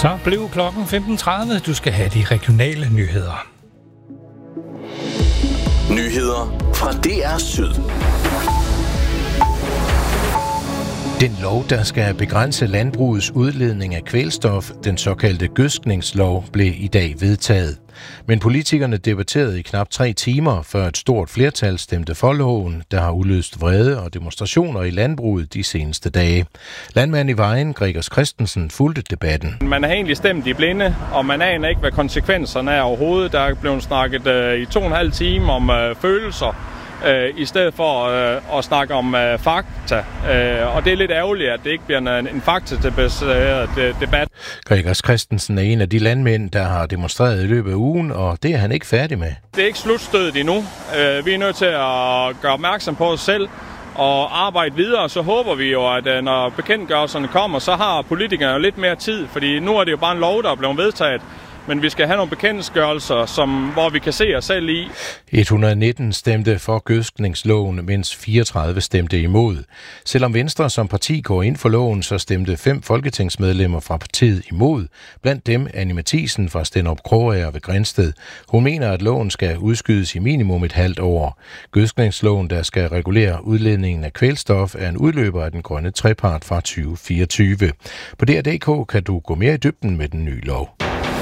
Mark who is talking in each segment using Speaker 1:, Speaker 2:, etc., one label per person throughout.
Speaker 1: Så blev klokken 15.30. Du skal have de regionale nyheder.
Speaker 2: Nyheder fra DR Syd.
Speaker 3: Den lov, der skal begrænse landbrugets udledning af kvælstof, den såkaldte gødskningslov, blev i dag vedtaget. Men politikerne debatterede i knap 3 timer, før et stort flertal stemte for loven, der har udløst vrede og demonstrationer i landbruget de seneste dage. Landmand i Vejen, Gregers Christensen, fulgte debatten.
Speaker 4: Man har egentlig stemt i blinde, og man aner ikke, hvad konsekvenserne er overhovedet. Der er blevet snakket i 2,5 timer om følelser, i stedet for at snakke om fakta. Og det er lidt ærgerligt, at det ikke bliver en faktabaseret debat.
Speaker 3: Gregers Christensen er en af de landmænd, der har demonstreret i løbet af ugen, og det er han ikke færdig med.
Speaker 4: Det er ikke slutstødet endnu. Vi er nødt til at gøre opmærksom på os selv og arbejde videre. Så håber vi jo, at når bekendtgørelserne kommer, så har politikerne jo lidt mere tid, fordi nu er det jo bare en lov, der er blevet vedtaget. Men vi skal have nogle bekendtgørelser, hvor vi kan se os selv i.
Speaker 3: 119 stemte for gødskningsloven, mens 34 stemte imod. Selvom Venstre som parti går ind for loven, så stemte 5 folketingsmedlemmer fra partiet imod. Blandt dem Annie Matthiesen fra Stenderup Krogager ved Grindsted. Hun mener, at loven skal udskydes i minimum et halvt år. Gødskningsloven, der skal regulere udledningen af kvælstof, er en udløber af den grønne trepart fra 2024. På DR.dk kan du gå mere i dybden med den nye lov.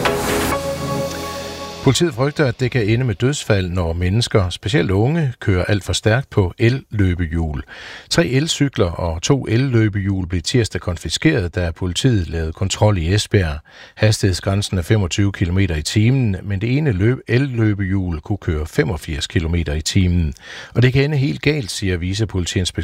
Speaker 3: Politiet frygter, at det kan ende med dødsfald, når mennesker, specielt unge, kører alt for stærkt på el-løbehjul. 3 elcykler og 2 el-løbehjul blev tirsdag konfiskeret, da politiet lavede kontrol i Esbjerg. Hastighedsgrænsen er 25 km i timen, men det ene el-løbehjul kunne køre 85 km i timen. Og det kan ende helt galt, siger vicepolitiinspektør